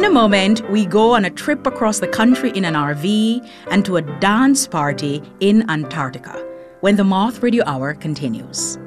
a moment, we go on a trip across the country in an RV and to a dance party in Antarctica when the Moth Radio Hour continues.